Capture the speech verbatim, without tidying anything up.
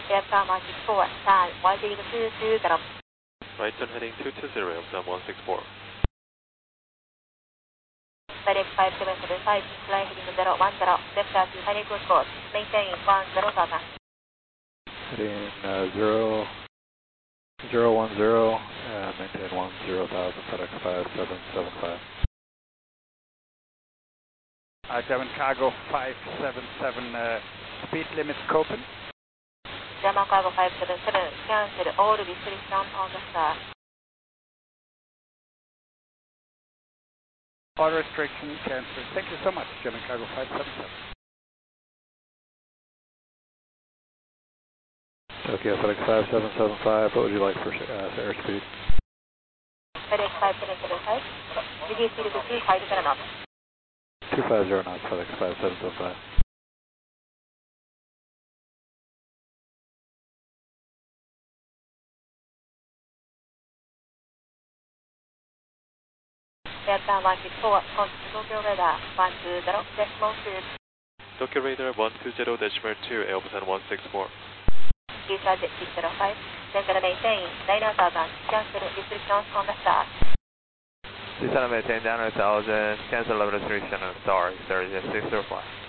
Aircraft one six four, turn right heading two two zero. Right turn heading two two zero, Elbson one six four. Direct five seven seven five, fly heading zero one zero, left out to Honey Cruise course, maintain one zero thousand. Heading uh, zero, zero one zero, and maintain one zero thousand, FedEx five seven seven five. Uh, German Cargo five seven seven, uh, speed limit Copen. German Cargo five seven seven, cancel all restrictions on the start. All restrictions cancelled. Thank you so much, German Cargo five seven seven. Tokyo FedEx five seven seven five, what would you like for uh, airspeed? FedEx five seven seven five, reduce speed to two five zero knots. two five zero knots, FedEx five seven seven five. Aircraft one six four, contact Tokyo radar one two zero decimal two. Tokyo Radar one two zero decimal two, Elbson one six four. Visa jet six zero five, center maintain nine thousand, cancel restrictions on the start. Descend and maintain nine thousand, cancel level restriction on start, thirty six zero five.